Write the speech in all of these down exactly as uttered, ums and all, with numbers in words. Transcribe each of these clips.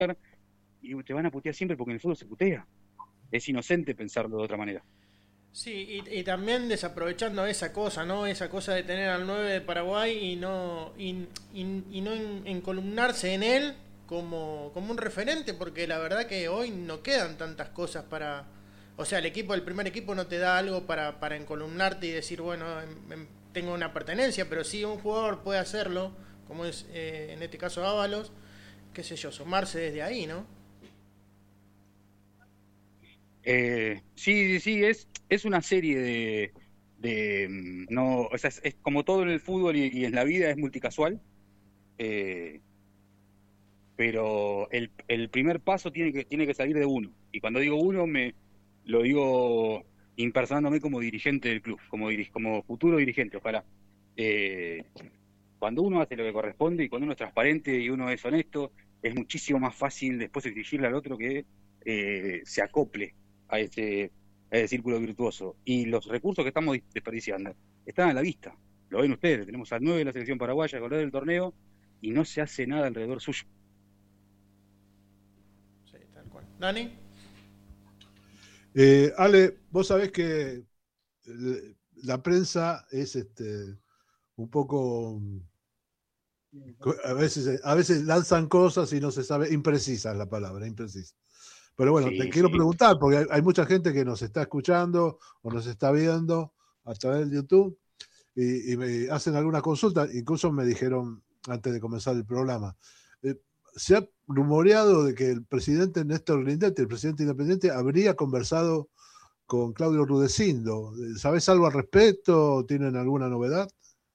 y te van a putear siempre porque en el fútbol se putea. Es inocente pensarlo de otra manera. Sí, y, y también desaprovechando esa cosa, ¿no? Esa cosa de tener al nueve de Paraguay y no, y, y- y no en- encolumnarse en él como, como un referente, porque la verdad que hoy no quedan tantas cosas para... O sea, el equipo, el primer equipo no te da algo para, para encolumnarte y decir, bueno, em- em, tengo una pertenencia, pero sí un jugador puede hacerlo, como es eh, en este caso Ábalos, qué sé yo, sumarse desde ahí, ¿no? Eh, sí, sí, sí, es, es una serie de, de mm, no, o sea, es, es como todo en el fútbol y, y en la vida es multicasual, eh, pero el, el primer paso tiene que, tiene que salir de uno. Y cuando digo uno, me lo digo impersonándome como dirigente del club, como, diri- como futuro dirigente, ojalá. Eh, Cuando uno hace lo que corresponde y cuando uno es transparente y uno es honesto, es muchísimo más fácil después exigirle al otro que eh, se acople a ese, a ese círculo virtuoso. Y los recursos que estamos desperdiciando están a la vista. Lo ven ustedes, tenemos al nueve de la selección paraguaya, goleador del torneo, y no se hace nada alrededor suyo. Sí, tal cual. Dani. Eh, Ale, vos sabés que eh, la prensa es este, un poco, a veces, a veces lanzan cosas y no se sabe, imprecisa es la palabra, imprecisa. Pero bueno, te Sí, quiero sí. preguntar, porque hay, hay mucha gente que nos está escuchando o nos está viendo a través de YouTube y, y me hacen alguna consulta, incluso me dijeron antes de comenzar el programa, eh, se ha rumoreado de que el presidente Néstor Lindetti, el presidente independiente, habría conversado con Claudio Rudecindo. ¿Sabés algo al respecto? ¿Tienen alguna novedad?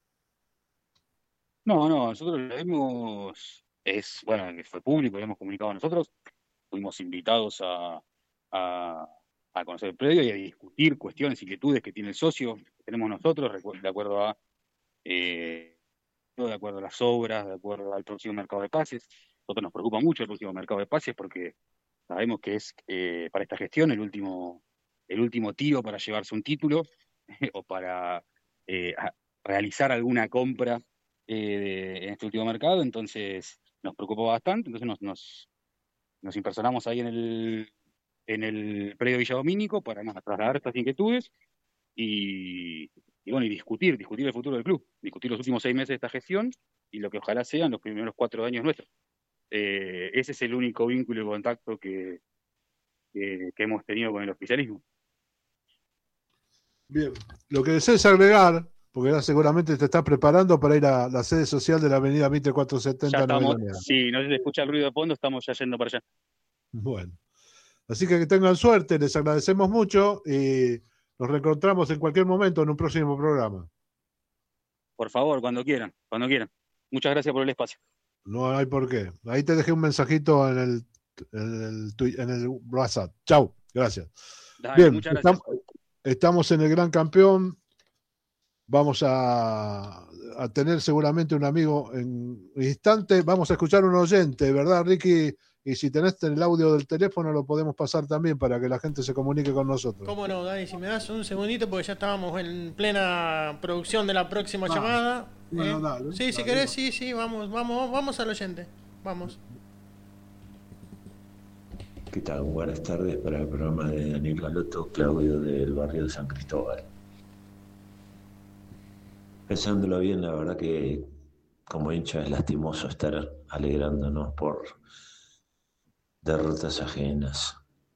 No, no, nosotros lo hemos, es, bueno, que fue público, lo hemos comunicado nosotros, fuimos invitados a, a, a conocer el predio y a discutir cuestiones, inquietudes que tiene el socio, que tenemos nosotros, recu- de acuerdo a, eh, de acuerdo a las obras, de acuerdo al próximo mercado de pases. Nosotros nos preocupa mucho el próximo mercado de pases porque sabemos que es eh, para esta gestión el último, el último tiro para llevarse un título o para eh, a- realizar alguna compra eh, de- en este último mercado, entonces nos preocupó bastante, entonces nos, nos, nos impersonamos ahí en el, en el predio Villadomínico para nada, trasladar estas inquietudes y, y bueno, y discutir, discutir el futuro del club, discutir los últimos seis meses de esta gestión y lo que ojalá sean los primeros cuatro años nuestros. Eh, ese es el único vínculo y contacto que, que, que hemos tenido con el oficialismo. Bien, lo que desees agregar, porque ya seguramente te estás preparando para ir a la sede social de la avenida Mitre Ya cuatrocientos setenta en estamos, Avellaneda. si no se escucha el ruido de fondo, estamos ya yendo para allá. Bueno, así que que tengan suerte, les agradecemos mucho y nos reencontramos en cualquier momento en un próximo programa. Por favor, cuando quieran, cuando quieran. Muchas gracias por el espacio. No hay por qué. Ahí te dejé un mensajito en el, en el, tui- en el WhatsApp. Chau, gracias. Dale, Bien, muchas estamos, gracias. estamos en el Gran Campeón. Vamos a, a tener seguramente un amigo en instante. Vamos a escuchar un oyente, ¿verdad, Ricky? Y si tenés el audio del teléfono, lo podemos pasar también para que la gente se comunique con nosotros. ¿Cómo no, Dani? Si me das un segundito, porque ya estábamos en plena producción de la próxima Ah, llamada. ¿eh? bueno, dale, Sí, si dale. querés, sí, sí, vamos, vamos, vamos al oyente. Vamos. ¿Qué tal? Buenas tardes para el programa de Daniel Galoto, Claudio del barrio de San Cristóbal. Pensándolo bien, la verdad que como hincha es lastimoso estar alegrándonos por derrotas ajenas,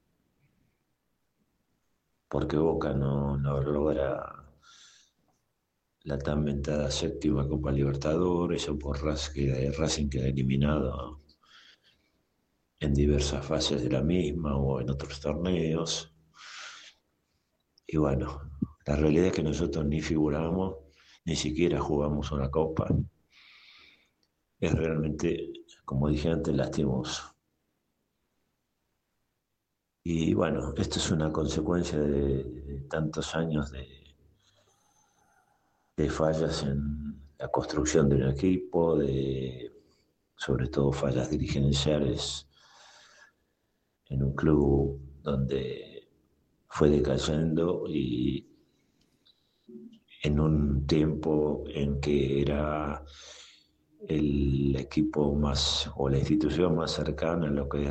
porque Boca no, no logra la tan mentada séptima Copa Libertadores o por que Racing queda eliminado en diversas fases de la misma o en otros torneos. Y bueno, la realidad es que nosotros ni figuramos, ni siquiera jugamos una copa. Es realmente, como dije antes, lastimoso. Y bueno, esto es una consecuencia de, de tantos años de, de fallas en la construcción del equipo, de sobre todo fallas dirigenciales en un club donde fue decayendo y en un tiempo en que era el equipo más o la institución más cercana en lo que es